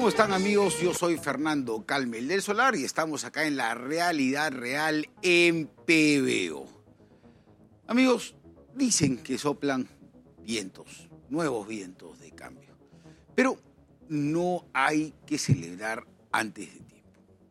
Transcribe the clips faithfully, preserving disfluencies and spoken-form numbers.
¿Cómo están, amigos? Yo soy Fernando Calmel del Solar y estamos acá en La Realidad Real en P B O. Amigos, dicen que soplan vientos, nuevos vientos de cambio, pero no hay que celebrar antes de tiempo.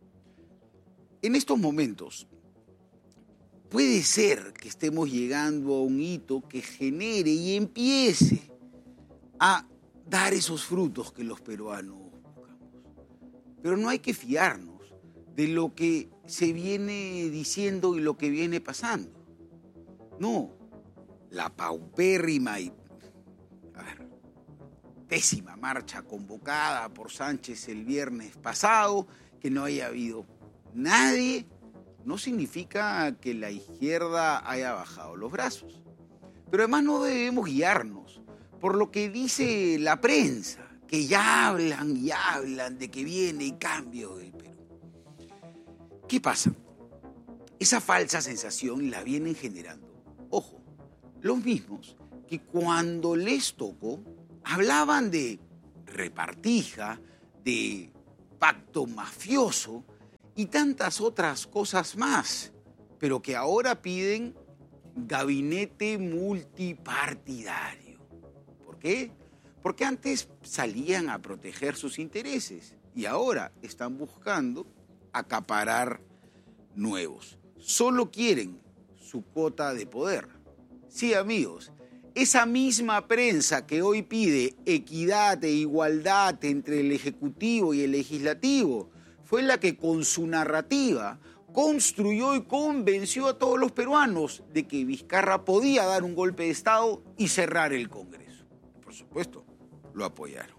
En estos momentos puede ser que estemos llegando a un hito que genere y empiece a dar esos frutos que los peruanos buscamos. Pero no hay que fiarnos de lo que se viene diciendo y lo que viene pasando. No, la paupérrima y a ver, pésima marcha convocada por Sánchez el viernes pasado, que no haya habido nadie, no significa que la izquierda haya bajado los brazos. Pero además no debemos guiarnos por lo que dice la prensa, que ya hablan y hablan de que viene cambio del Perú. ¿Qué pasa? Esa falsa sensación la vienen generando, ojo, los mismos que cuando les tocó hablaban de repartija, de pacto mafioso y tantas otras cosas más, pero que ahora piden gabinete multipartidario. ¿Por qué? Porque antes salían a proteger sus intereses y ahora están buscando acaparar nuevos. Solo quieren su cuota de poder. Sí, amigos, esa misma prensa que hoy pide equidad e igualdad entre el Ejecutivo y el Legislativo fue la que con su narrativa construyó y convenció a todos los peruanos de que Vizcarra podía dar un golpe de Estado y cerrar el Congreso. Por supuesto, lo apoyaron.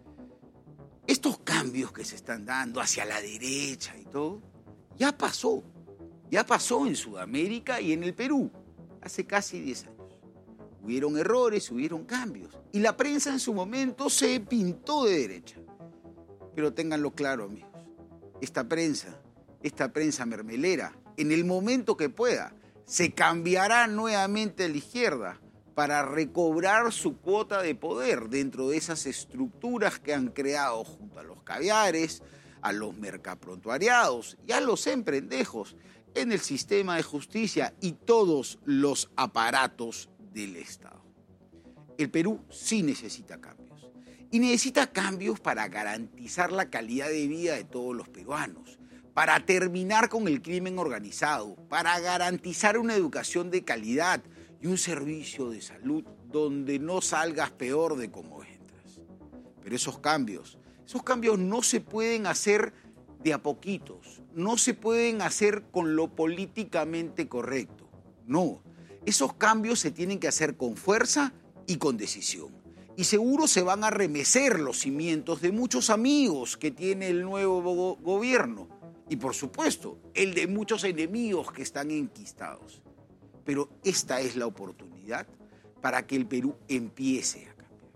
Estos cambios que se están dando hacia la derecha y todo, ya pasó. Ya pasó en Sudamérica y en el Perú, hace casi diez años. Hubieron errores, hubieron cambios. Y la prensa en su momento se pintó de derecha. Pero ténganlo claro, amigos. Esta prensa, esta prensa mermelera, en el momento que pueda, se cambiará nuevamente a la izquierda para recobrar su cuota de poder dentro de esas estructuras que han creado junto a los caviares, a los mercaprontuariados y a los emprendejos en el sistema de justicia y todos los aparatos del Estado. El Perú sí necesita cambios. Y necesita cambios para garantizar la calidad de vida de todos los peruanos, para terminar con el crimen organizado, para garantizar una educación de calidad y un servicio de salud donde no salgas peor de cómo entras. Pero esos cambios, esos cambios no se pueden hacer de a poquitos, no se pueden hacer con lo políticamente correcto. No, esos cambios se tienen que hacer con fuerza y con decisión. Y seguro se van a remecer los cimientos de muchos amigos que tiene el nuevo go- gobierno. Y por supuesto, el de muchos enemigos que están enquistados. Pero esta es la oportunidad para que el Perú empiece a cambiar.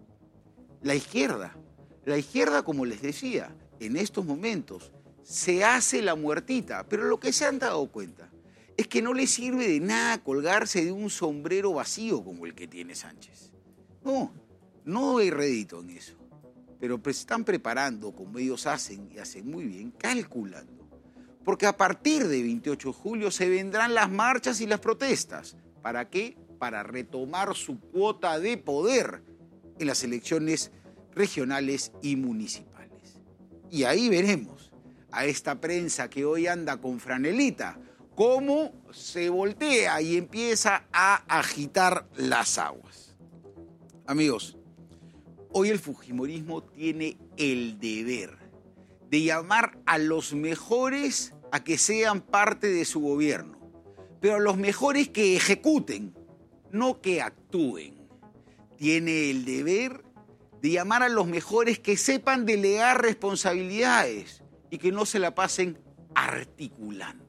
La izquierda, la izquierda, como les decía, en estos momentos se hace la muertita, pero lo que se han dado cuenta es que no les sirve de nada colgarse de un sombrero vacío como el que tiene Sánchez. No, no hay rédito en eso, pero pues están preparando, como ellos hacen y hacen muy bien, calculando. Porque a partir de veintiocho de julio se vendrán las marchas y las protestas. ¿Para qué? Para retomar su cuota de poder en las elecciones regionales y municipales. Y ahí veremos a esta prensa que hoy anda con franelita, cómo se voltea y empieza a agitar las aguas. Amigos, hoy el fujimorismo tiene el deber de llamar a los mejores a que sean parte de su gobierno, pero a los mejores que ejecuten, no que actúen. Tiene el deber de llamar a los mejores que sepan delegar responsabilidades y que no se la pasen articulando.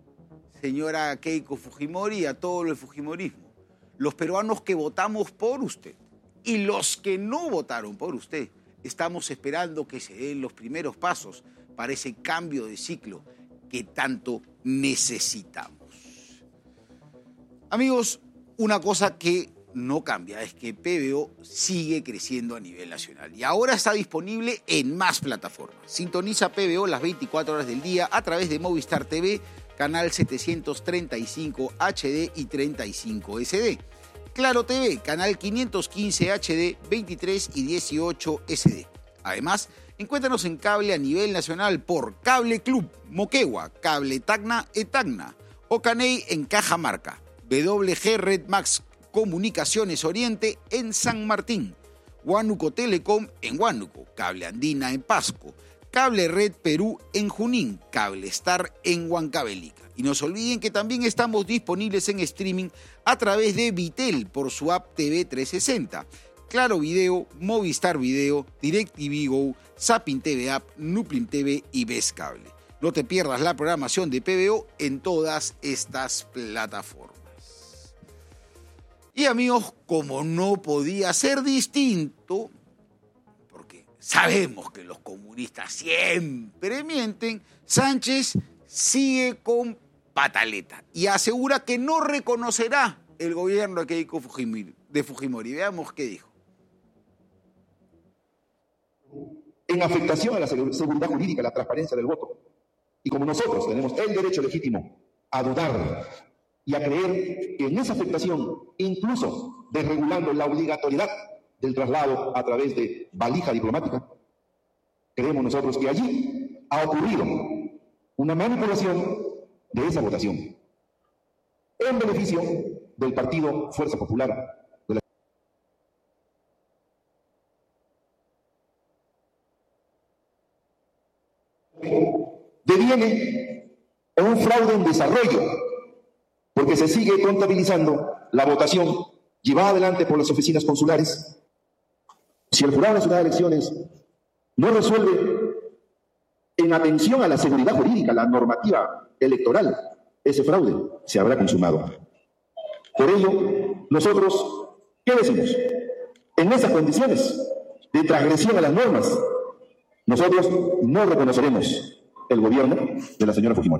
Señora Keiko Fujimori y a todo el fujimorismo, los peruanos que votamos por usted y los que no votaron por usted, estamos esperando que se den los primeros pasos para ese cambio de ciclo que tanto necesitamos. Amigos, una cosa que no cambia, es que P B O sigue creciendo a nivel nacional y ahora está disponible en más plataformas. Sintoniza P B O las veinticuatro horas del día a través de Movistar T V, canal setecientos treinta y cinco H D y treinta y cinco S D. Claro T V, canal quinientos quince H D, veintitrés y dieciocho S D. Además, encuéntranos en cable a nivel nacional por Cable Club, Moquegua, Cable Tacna e Tacna, Ocaney en Cajamarca, W G Red Max Comunicaciones Oriente en San Martín, Huánuco Telecom en Huánuco, Cable Andina en Pasco, Cable Red Perú en Junín, Cable Star en Huancavelica. Y no se olviden que también estamos disponibles en streaming a través de Vitel por su app T V trescientos sesenta, Claro Video, Movistar Video, DirecTV Go, Zapping T V App, Nuplim T V y Ves Cable. No te pierdas la programación de P B O en todas estas plataformas. Y amigos, como no podía ser distinto, porque sabemos que los comunistas siempre mienten, Sánchez sigue con pataleta y asegura que no reconocerá el gobierno de Keiko Fujimori. De Fujimori. Veamos qué dijo. En afectación a la seguridad jurídica, la transparencia del voto. Y como nosotros tenemos el derecho legítimo a dudar y a creer que en esa afectación, incluso desregulando la obligatoriedad del traslado a través de valija diplomática, creemos nosotros que allí ha ocurrido una manipulación de esa votación en beneficio del partido Fuerza Popular. Deviene en un fraude en desarrollo, porque se sigue contabilizando la votación llevada adelante por las oficinas consulares. Si el Jurado Nacional de Elecciones no resuelve en atención a la seguridad jurídica, la normativa electoral, ese fraude se habrá consumado. Por ello, nosotros, ¿qué decimos? En esas condiciones de transgresión a las normas, nosotros no reconoceremos el gobierno de la señora Fujimori.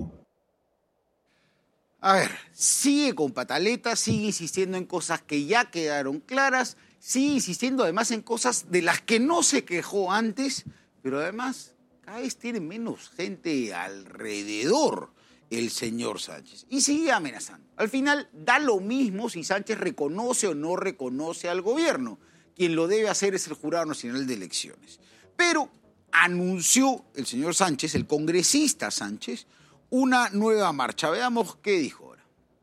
A ver, sigue con pataleta, sigue insistiendo en cosas que ya quedaron claras, sigue insistiendo además en cosas de las que no se quejó antes, pero además cada vez tiene menos gente alrededor el señor Sánchez y sigue amenazando. Al final da lo mismo si Sánchez reconoce o no reconoce al gobierno. Quien lo debe hacer es el Jurado Nacional de Elecciones. Pero anunció el señor Sánchez, el congresista Sánchez, una nueva marcha. Veamos qué dijo ahora.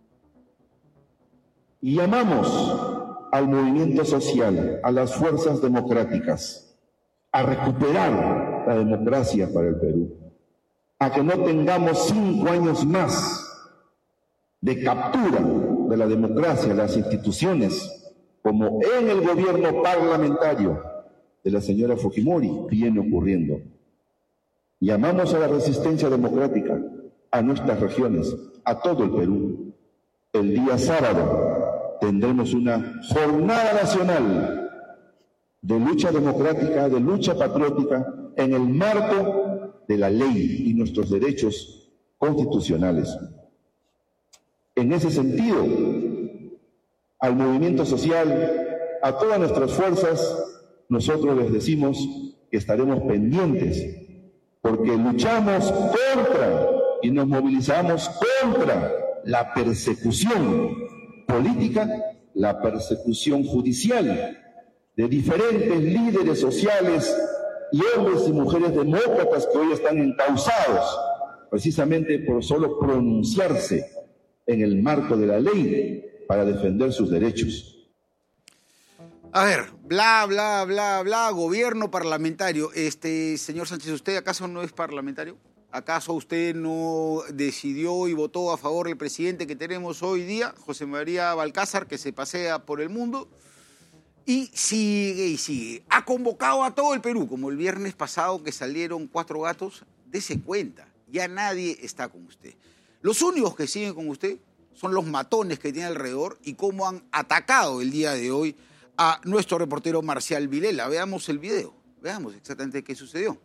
Y llamamos al movimiento social, a las fuerzas democráticas, a recuperar la democracia para el Perú, a que no tengamos cinco años más de captura de la democracia, las instituciones, como en el gobierno parlamentario de la señora Fujimori viene ocurriendo. Llamamos a la resistencia democrática, a nuestras regiones, a todo el Perú. El día sábado tendremos una jornada nacional de lucha democrática, de lucha patriótica, en el marco de la ley y nuestros derechos constitucionales. En ese sentido, al movimiento social, a todas nuestras fuerzas, nosotros les decimos que estaremos pendientes, porque luchamos contra y nos movilizamos contra la persecución política, la persecución judicial de diferentes líderes sociales y hombres y mujeres demócratas que hoy están encausados precisamente por solo pronunciarse en el marco de la ley para defender sus derechos. A ver, bla, bla, bla, bla, gobierno parlamentario. Este, señor Sánchez, ¿usted acaso no es parlamentario? ¿Acaso usted no decidió y votó a favor del presidente que tenemos hoy día, José María Balcázar, que se pasea por el mundo? Y sigue y sigue. Ha convocado a todo el Perú, como el viernes pasado que salieron cuatro gatos. Dese cuenta, ya nadie está con usted. Los únicos que siguen con usted son los matones que tiene alrededor y cómo han atacado el día de hoy a nuestro reportero Marcial Vilela. Veamos el video, veamos exactamente qué sucedió.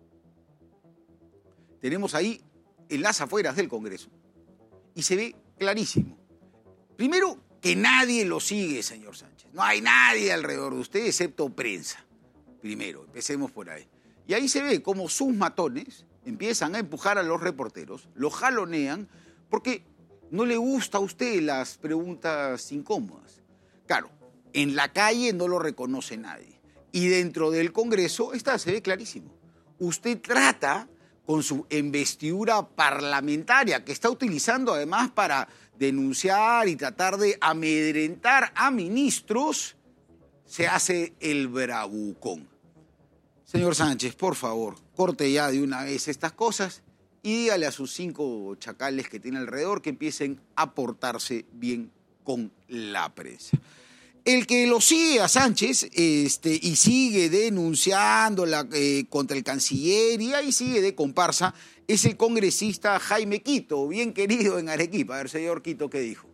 Tenemos ahí en las afueras del Congreso y se ve clarísimo. Primero, que nadie lo sigue, señor Sánchez. No hay nadie alrededor de usted excepto prensa. Primero, empecemos por ahí. Y ahí se ve cómo sus matones empiezan a empujar a los reporteros, los jalonean, porque no le gusta a usted las preguntas incómodas. Claro, en la calle no lo reconoce nadie. Y dentro del Congreso, esta se ve clarísimo. Usted trata con su investidura parlamentaria, que está utilizando además para denunciar y tratar de amedrentar a ministros, se hace el bravucón. Señor Sánchez, por favor, corte ya de una vez estas cosas y dígale a sus cinco chacales que tiene alrededor que empiecen a portarse bien con la prensa. El que lo sigue a Sánchez este, y sigue denunciando la, eh, contra el canciller y ahí sigue de comparsa es el congresista Jaime Quito, bien querido en Arequipa. A ver, señor Quito, ¿qué dijo?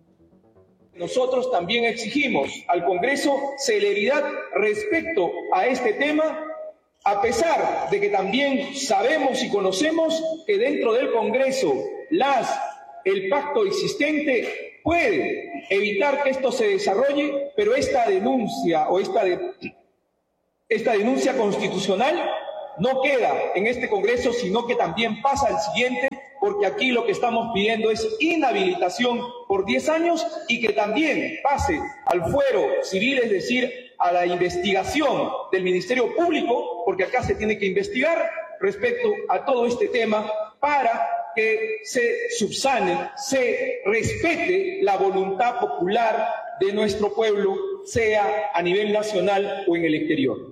Nosotros también exigimos al Congreso celeridad respecto a este tema, a pesar de que también sabemos y conocemos que dentro del Congreso las, el pacto existente puede evitar que esto se desarrolle, pero esta denuncia o esta, de, esta denuncia constitucional no queda en este Congreso, sino que también pasa al siguiente, porque aquí lo que estamos pidiendo es inhabilitación por diez años y que también pase al fuero civil, es decir, a la investigación del Ministerio Público, porque acá se tiene que investigar respecto a todo este tema para que se subsane, se respete la voluntad popular de nuestro pueblo, sea a nivel nacional o en el exterior.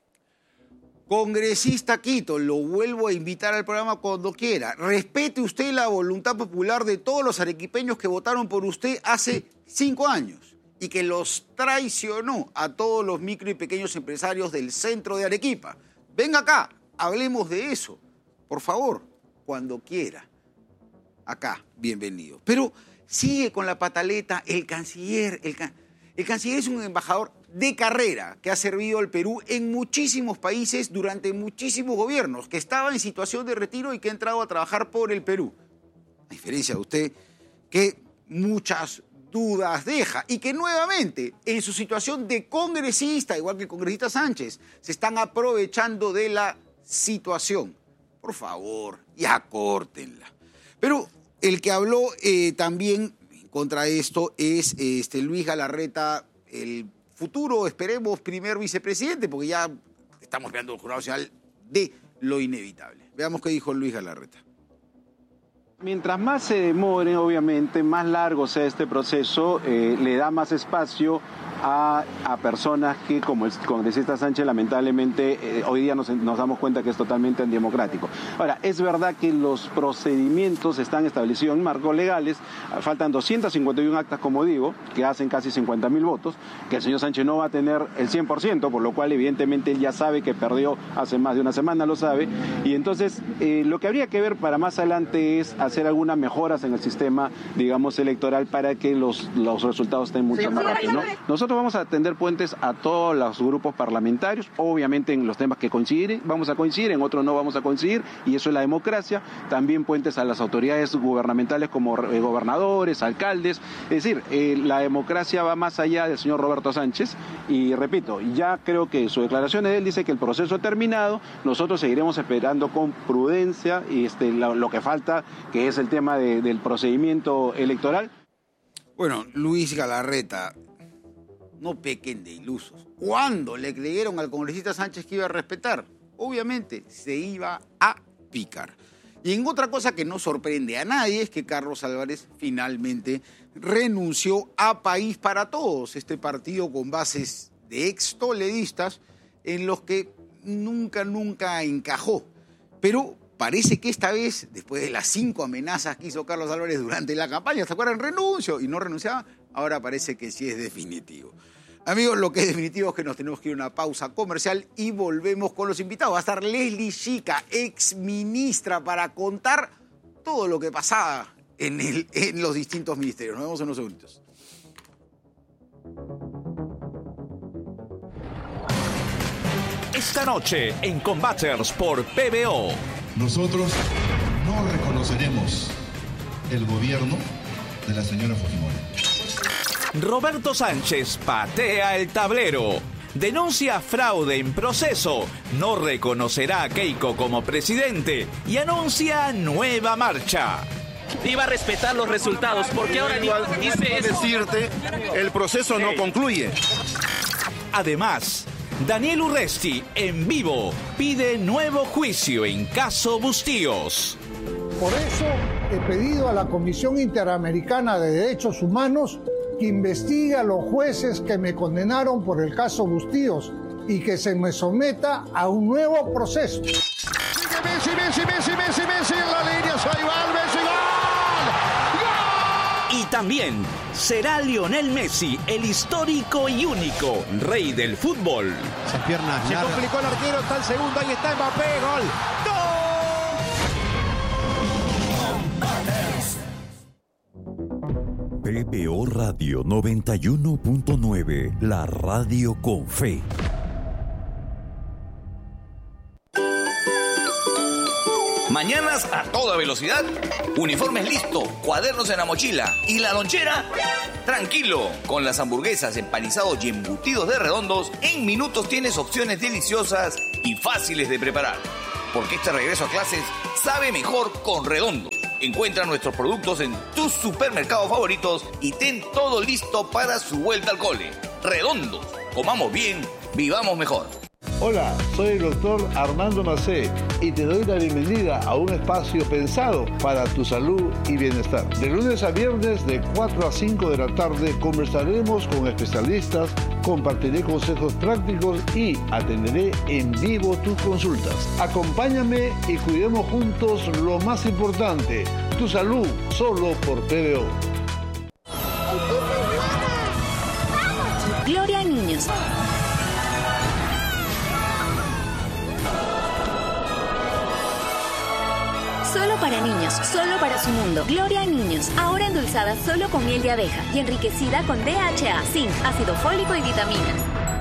Congresista Quito, lo vuelvo a invitar al programa cuando quiera. Respete usted la voluntad popular de todos los arequipeños que votaron por usted hace cinco años y que los traicionó a todos los micro y pequeños empresarios del centro de Arequipa. Venga acá, hablemos de eso. Por favor, cuando quiera. Acá, bienvenido. Pero sigue con la pataleta el canciller. El, can... el canciller es un embajador de carrera que ha servido al Perú en muchísimos países durante muchísimos gobiernos, que estaba en situación de retiro y que ha entrado a trabajar por el Perú. A diferencia de usted, que muchas dudas deja y que nuevamente en su situación de congresista, igual que el congresista Sánchez, se están aprovechando de la situación. Por favor, ya córtenla. Pero el que habló eh, también contra esto es este, Luis Galarreta, el futuro, esperemos, primer vicepresidente, porque ya estamos viendo el Jurado Nacional de lo inevitable. Veamos qué dijo Luis Galarreta. Mientras más se demore, obviamente, más largo sea este proceso, eh, le da más espacio a, a personas que, como el congresista Sánchez, lamentablemente, eh, hoy día nos, nos damos cuenta que es totalmente antidemocrático. Ahora, es verdad que los procedimientos están establecidos en marcos legales, faltan doscientas cincuenta y una actas, como digo, que hacen casi cincuenta mil votos, que el señor Sánchez no va a tener el cien por ciento, por lo cual, evidentemente, él ya sabe que perdió hace más de una semana, lo sabe, y entonces, eh, lo que habría que ver para más adelante es hacer algunas mejoras en el sistema, digamos, electoral para que los, los resultados estén mucho más rápidos, ¿no? Nosotros vamos a tender puentes a todos los grupos parlamentarios, obviamente en los temas que coinciden, vamos a coincidir, en otros no vamos a coincidir, y eso es la democracia. También puentes a las autoridades gubernamentales como eh, gobernadores, alcaldes. Es decir, eh, la democracia va más allá del señor Roberto Sánchez, y repito, ya creo que su declaración de él dice que el proceso ha terminado, nosotros seguiremos esperando con prudencia y este, lo, lo que falta, que es el tema de, del procedimiento electoral. Bueno, Luis Galarreta, no pequen de ilusos. ¿Cuándo le creyeron al congresista Sánchez que iba a respetar? Obviamente se iba a picar. Y en otra cosa que no sorprende a nadie es que Carlos Álvarez finalmente renunció a País para Todos, este partido con bases de ex-toledistas en los que nunca, nunca encajó. Pero parece que esta vez, después de las cinco amenazas que hizo Carlos Álvarez durante la campaña, ¿se acuerdan? Renuncio y no renunciaba. Ahora parece que sí es definitivo. Amigos, lo que es definitivo es que nos tenemos que ir a una pausa comercial y volvemos con los invitados. Va a estar Leslie Chica, ex ministra, para contar todo lo que pasaba en, el, en los distintos ministerios. Nos vemos en unos segundos. Esta noche en Combaters por P B O. Nosotros no reconoceremos el gobierno de la señora Fujimori. Roberto Sánchez patea el tablero. Denuncia fraude en proceso. No reconocerá a Keiko como presidente y anuncia nueva marcha. Iba a respetar los resultados, porque ahora dice eso. Decirte, el proceso no concluye. Además, Daniel Urresti, en vivo, pide nuevo juicio en caso Bustíos. Por eso he pedido a la Comisión Interamericana de Derechos Humanos que investigue a los jueces que me condenaron por el caso Bustíos y que se me someta a un nuevo proceso. Messi, Messi, Messi, Messi, Messi en la línea, soy Messi, ¡gol! Y también será Lionel Messi el histórico y único rey del fútbol. Esas piernas Se largas. complicó el arquero, está el segundo, ahí está Mbappé, gol. P B O Radio noventa y uno punto nueve, la radio con fe. Mañanas a toda velocidad, uniformes listos, cuadernos en la mochila y la lonchera. Tranquilo, con las hamburguesas, empanizados y embutidos de Redondos, en minutos tienes opciones deliciosas y fáciles de preparar. Porque este regreso a clases sabe mejor con Redondos. Encuentra nuestros productos en tus supermercados favoritos y ten todo listo para su vuelta al cole. Redondos, comamos bien, vivamos mejor. Hola, soy el doctor Armando Macé y te doy la bienvenida a un espacio pensado para tu salud y bienestar. De lunes a viernes de cuatro a cinco de la tarde conversaremos con especialistas, compartiré consejos prácticos y atenderé en vivo tus consultas. Acompáñame y cuidemos juntos lo más importante, tu salud, solo por P B O. Gloria a Niños. Solo para niños, solo para su mundo. Gloria a Niños, ahora endulzada solo con miel de abeja y enriquecida con D H A, zinc, ácido fólico y vitaminas.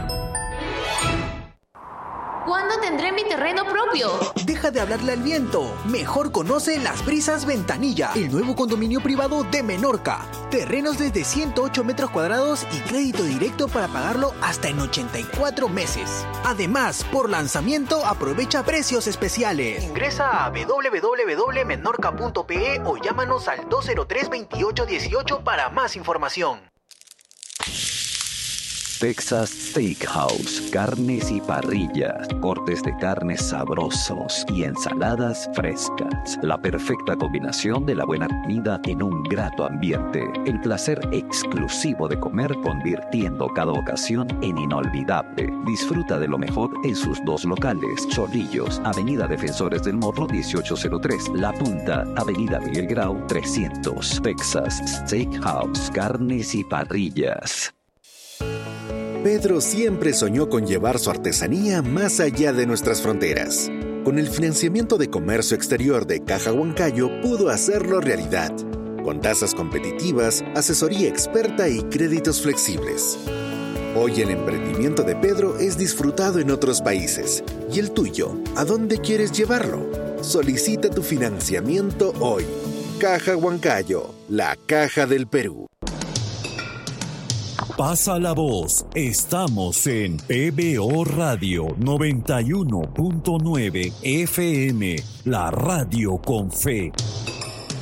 ¿Cuándo tendré mi terreno propio? Deja de hablarle al viento. Mejor conoce Las Brisas Ventanilla, el nuevo condominio privado de Menorca. Terrenos desde ciento ocho metros cuadrados y crédito directo para pagarlo hasta en ochenta y cuatro meses. Además, por lanzamiento aprovecha precios especiales. Ingresa a w w w punto menorca punto p e o llámanos al dos cero tres, veintiocho dieciocho para más información. Texas Steakhouse, carnes y parrillas, cortes de carnes sabrosos y ensaladas frescas. La perfecta combinación de la buena comida en un grato ambiente. El placer exclusivo de comer convirtiendo cada ocasión en inolvidable. Disfruta de lo mejor en sus dos locales. Chorrillos, Avenida Defensores del Morro dieciocho cero tres. La Punta, Avenida Miguel Grau trescientos. Texas Steakhouse, carnes y parrillas. Pedro siempre soñó con llevar su artesanía más allá de nuestras fronteras. Con el financiamiento de comercio exterior de Caja Huancayo pudo hacerlo realidad, con tasas competitivas, asesoría experta y créditos flexibles. Hoy el emprendimiento de Pedro es disfrutado en otros países. ¿Y el tuyo? ¿A dónde quieres llevarlo? Solicita tu financiamiento hoy. Caja Huancayo, la caja del Perú. Pasa la voz, estamos en P B O Radio noventa y uno punto nueve F M, la radio con fe.